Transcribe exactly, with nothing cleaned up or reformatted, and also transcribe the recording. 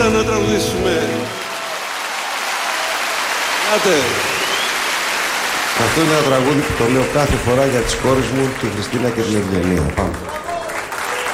να τραγουδήσουμε. Άτε. Αυτό είναι ένα τραγούδι που το λέω κάθε φορά για τις κόρες μου, τη Χριστίνα και την Ευγενία. Πάμε.